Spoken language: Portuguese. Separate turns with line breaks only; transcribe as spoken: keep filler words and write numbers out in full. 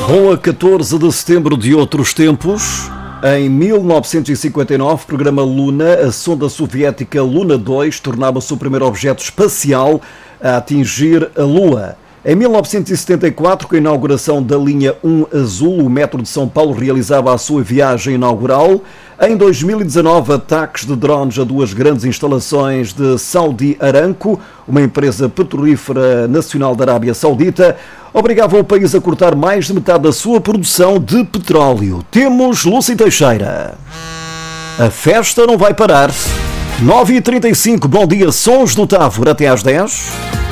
Com a catorze de setembro de outros tempos, em mil novecentos e cinquenta e nove, programa Luna, a sonda soviética Luna dois tornava-se o primeiro objeto espacial a atingir a Lua. Em mil novecentos e setenta e quatro, com a inauguração da linha um azul, o metro de São Paulo realizava a sua viagem inaugural. Em dois mil e dezanove, ataques de drones a duas grandes instalações de Saudi Aramco, uma empresa petrolífera nacional da Arábia Saudita, obrigavam o país a cortar mais de metade da sua produção de petróleo. Temos Lúcia Teixeira. A festa não vai parar. nove e trinta e cinco, bom dia, Sons do Távora, até às dez.